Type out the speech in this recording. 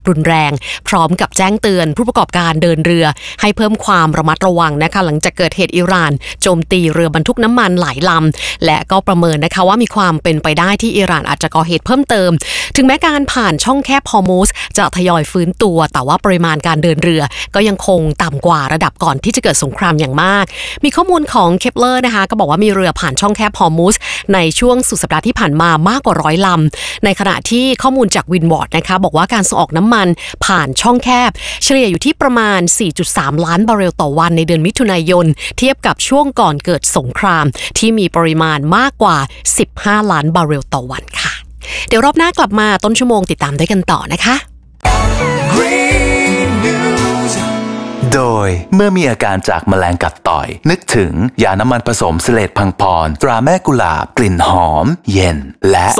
รุนแรงพร้อมกับแจ้งเตือนผู้ประกอบการเดินเรือให้เพิ่มความระมัดระวังนะคะหลังจากเกิดเหตุอิหร่านโจมตีเรือบรรทุกน้ำมันหลายลำและก็ประเมินนะคะว่ามีความเป็นไปได้ที่อิหร่านอาจจะก่อเหตุเพิ่มเติมถึงแม้การผ่านช่องแคบฮอร์มุซจะทยอยฟื้นตัวแต่ว่าปริมาณการเดินเรือก็ยังคงต่ำกว่าระดับก่อนที่จะเกิดสงครามอย่างมากมีข้อมูลของเคปเลอร์นะคะก็บอกว่ามีเรือผ่านช่องแคบฮอร์มุซในช่วงสุดสัปดาห์ที่ผ่านมามากกว่า100 ลำในขณะที่ข้อมูลจากวินวอร์ดนะคะบอกว่าการส่งออกน้ำมันผ่านช่องแคบเฉลี่ยอยู่ที่ประมาณ 4.3 ล้านบาร์เรลต่อวันในเดือนมิถุนายนเทียบกับช่วงก่อนเกิดสงครามที่มีปริมาณมากกว่า15 ล้านบาร์เรลต่อวันค่ะเดี๋ยวรอบหน้ากลับมาต้นชั่วโมงติดตามด้วยกันต่อนะคะโดยเมื่อมีอาการจากแมลงกัดต่อยนึกถึงยาน้ำมันผสมเสลดพังพรตราแม่กุหลาบกลิ่นหอมเย็นและ